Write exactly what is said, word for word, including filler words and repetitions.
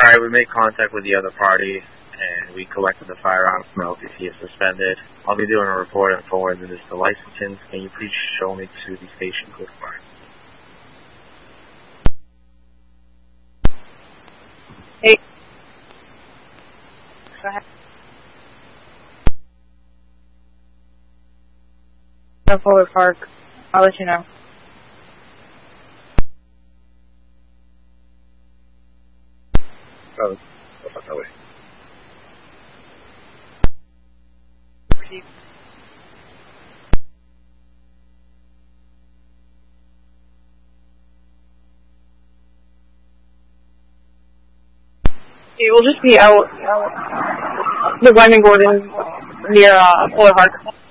Alright, we made contact with the other party, and we collected the firearm from L T C is suspended. I'll be doing a report and forwarding this to licensing. Can you please show me to the station code line? Hey. Go ahead. No, Forward Park. I'll let you know. Oh, what's up that way? It will just be out, out the Wyman Gordon near uh, Fuller Park.